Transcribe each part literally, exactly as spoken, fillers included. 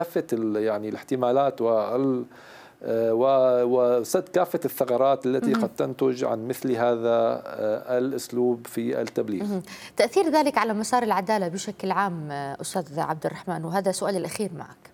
كافة يعني الاحتمالات وال وسد كافة الثغرات التي قد تنتج عن مثل هذا الأسلوب في التبليغ. تأثير ذلك على مسار العدالة بشكل عام أستاذ عبد الرحمن، وهذا سؤالي الأخير معك.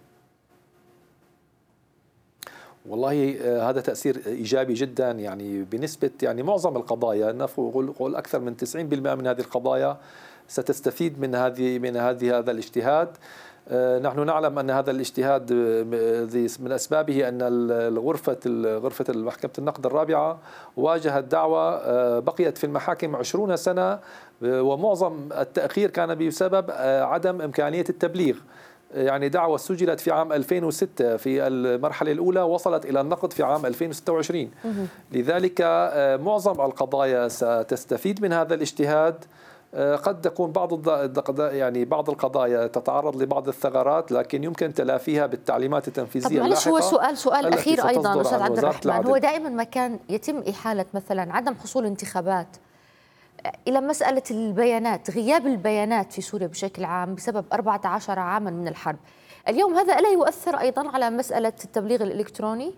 والله هذا تأثير إيجابي جدا، يعني بنسبة يعني معظم القضايا، نقول أكثر من تسعين بالمئة من هذه القضايا ستستفيد من هذه من هذه هذا الاجتهاد. نحن نعلم أن هذا الاجتهاد من أسبابه أن الغرفة غرفة محكمة النقد الرابعة واجهت دعوى بقيت في المحاكم عشرين سنة، ومعظم التأخير كان بسبب عدم إمكانية التبليغ. يعني دعوى سجلت في عام ألفين وستة في المرحلة الأولى، وصلت إلى النقد في عام ألفين وستة وعشرين. لذلك معظم القضايا ستستفيد من هذا الاجتهاد. قد تكون بعض يعني بعض القضايا تتعرض لبعض الثغرات، لكن يمكن تلافيها بالتعليمات التنفيذيه اللاحقه. طب معلش، هو سؤال سؤال اخير ايضا استاذ عبد الرحمن، هو دائما ما كان يتم احاله مثلا عدم حصول انتخابات الى مساله البيانات، غياب البيانات في سوريا بشكل عام بسبب أربعة عشر عاما من الحرب. اليوم هذا الا يؤثر ايضا على مساله التبليغ الالكتروني؟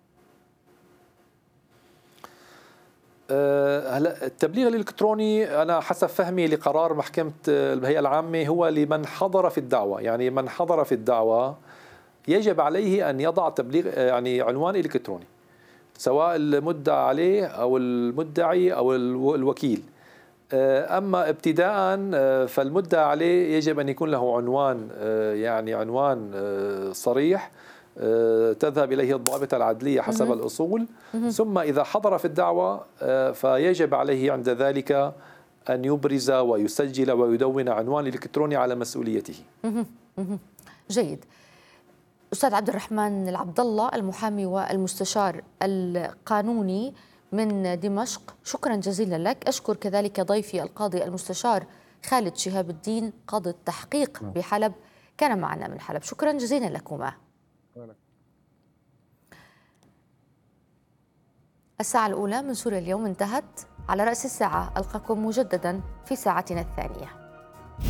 هلا التبليغ الالكتروني انا حسب فهمي لقرار محكمه الهيئه العامه هو لمن حضر في الدعوه، يعني من حضر في الدعوه يجب عليه ان يضع تبليغ يعني عنوان الكتروني، سواء المدعى عليه او المدعي او الوكيل. اما ابتداء فالمدعى عليه يجب ان يكون له عنوان، يعني عنوان صريح تذهب إليه الضوابط العدلية حسب الأصول. ثم إذا حضر في الدعوة فيجب عليه عند ذلك أن يبرز ويسجل ويدون عنوان الإلكتروني على مسؤوليته. جيد. أستاذ عبد الرحمن العبد الله، المحامي والمستشار القانوني من دمشق، شكرا جزيلا لك. أشكر كذلك ضيفي القاضي المستشار خالد شهاب الدين، قاضي التحقيق بحلب، كان معنا من حلب. شكرا جزيلا لكما. الساعة الأولى من سوريا اليوم انتهت. على رأس الساعة ألقاكم مجددا في ساعتنا الثانية.